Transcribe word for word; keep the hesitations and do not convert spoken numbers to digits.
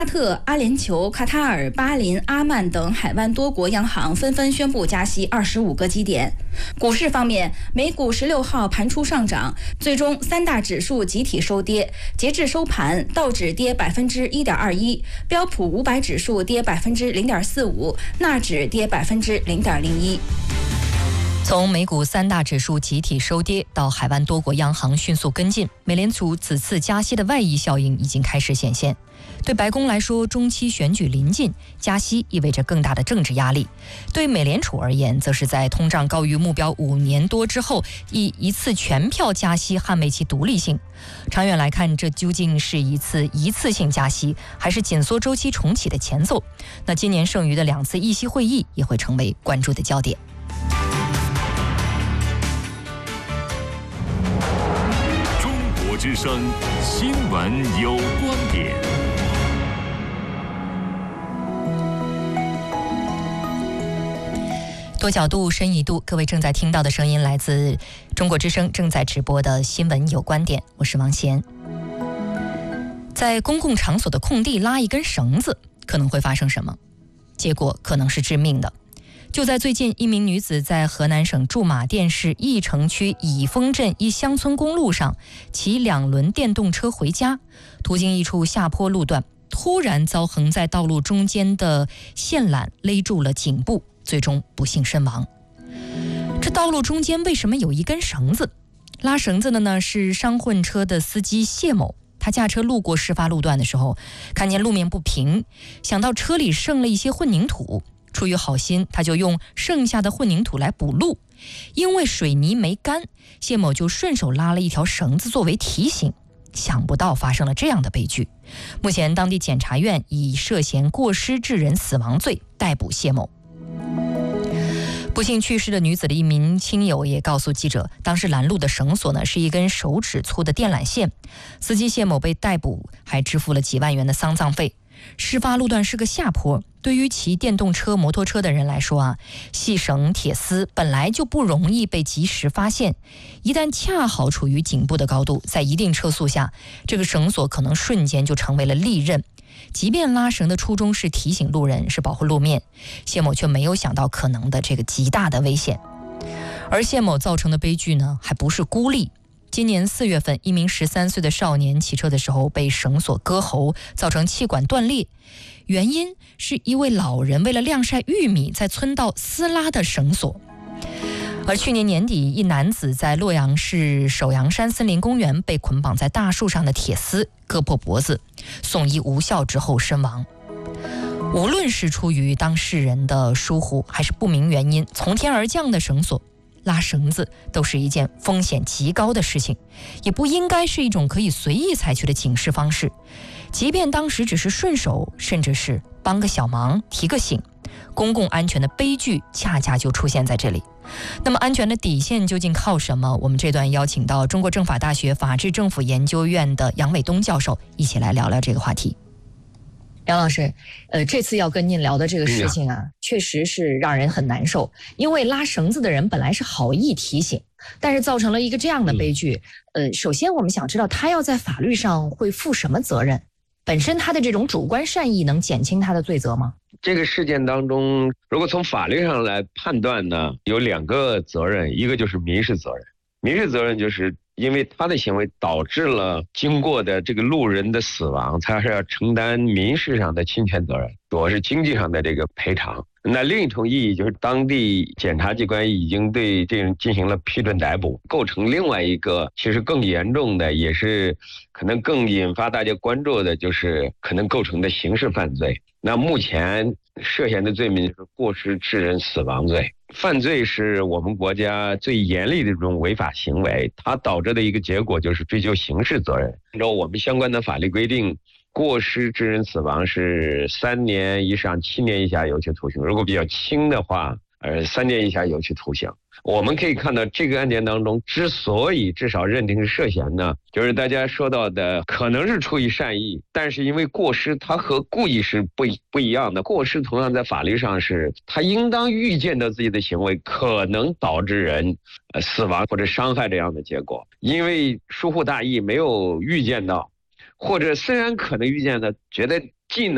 沙特、阿联酋、卡塔尔、巴林、阿曼等海湾多国央行纷纷宣布加息二十五个基点。股市方面，美股十六号盘出上涨，最终三大指数集体收跌。截至收盘，道指跌百分之一点二一，标普五百指数跌百分之零点四五，纳指跌百分之零点零一。 从美股三大指数集体收跌到海湾多国央行迅速跟进，美联储此次加息的外溢效应已经开始显现。对白宫来说，中期选举临近，加息意味着更大的政治压力；对美联储而言，则是在通胀高于目标五年多之后，以一次全票加息捍卫其独立性。长远来看，这究竟是一次一次性加息，还是紧缩周期重启的前奏？那今年剩余的两次议息会议也会成为关注的焦点。 中国之声新闻有观点。 多角度、深一度，各位正在听到的声音来自中国之声正在直播的新闻有观点，我是王贤。在公共场所的空地拉一根绳子，可能会发生什么？结果可能是致命的。就在最近，一名女子在河南省驻马店市翼城区乙峰镇一乡村公路上骑两轮电动车回家，途经一处下坡路段，突然遭横在道路中间的线缆勒住了颈部，最终不幸身亡。这道路中间为什么有一根绳子？拉绳子的呢是商混车的司机谢某。他驾车路过事发路段的时候，看见路面不平，想到车里剩了一些混凝土，出于好心，他就用剩下的混凝土来补路。因为水泥没干，谢某就顺手拉了一条绳子作为提醒。想不到发生了这样的悲剧。目前当地检察院以涉嫌过失致人死亡罪逮捕谢某。不幸去世的女子的一名亲友也告诉记者，当时拦路的绳索呢是一根手指粗的电缆线。司机谢某被逮捕，还支付了几万元的丧葬费。事发路段是个下坡，对于骑电动车、摩托车的人来说啊，细绳、铁丝本来就不容易被及时发现，一旦恰好处于颈部的高度，在一定车速下，这个绳索可能瞬间就成为了利刃。即便拉绳的初衷是提醒路人，是保护路面，谢某却没有想到可能的这个极大的危险。而谢某造成的悲剧呢，还不是孤立。今年四月份，一名十三岁的少年骑车的时候被绳索割喉，造成气管断裂，原因是一位老人为了晾晒玉米，在村道撕拉的绳索。而去年年底，一男子在洛阳市首阳山森林公园被捆绑在大树上的铁丝割破脖子，送医无效之后身亡。无论是出于当事人的疏忽，还是不明原因从天而降的绳索，拉绳子都是一件风险极高的事情，也不应该是一种可以随意采取的警示方式。即便当时只是顺手，甚至是帮个小忙、提个醒，公共安全的悲剧恰恰就出现在这里。那么安全的底线究竟靠什么？我们这段邀请到中国政法大学法治政府研究院的杨伟东教授一起来聊聊这个话题。 杨老师，呃，这次要跟您聊的这个事情啊，确实是让人很难受。因为拉绳子的人本来是好意提醒，但是造成了一个这样的悲剧。呃，首先我们想知道他要在法律上会负什么责任？本身他的这种主观善意能减轻他的罪责吗？ 这个事件当中，如果从法律上来判断呢，有两个责任，一个就是民事责任。民事责任就是因为他的行为导致了经过的这个路人的死亡，他是要承担民事上的侵权责任，主要是经济上的这个赔偿。那另一重意义就是当地检察机关已经对这人进行了批准逮捕，构成另外一个其实更严重的，也是可能更引发大家关注的，就是可能构成的刑事犯罪。那目前涉嫌的罪名是过失致人死亡罪。犯罪是我们国家最严厉的一种违法行为，它导致的一个结果就是追究刑事责任。按照我们相关的法律规定，过失致人死亡是三年以上七年以下有期徒刑，如果比较轻的话，呃，三年以下有期徒刑。我们可以看到这个案件当中，之所以至少认定是涉嫌呢，就是大家说到的可能是出于善意，但是因为过失它和故意是不不一样的。过失同样在法律上是他应当预见到自己的行为可能导致人呃死亡或者伤害这样的结果，因为疏忽大意没有预见到，或者虽然可能预见到，觉得既能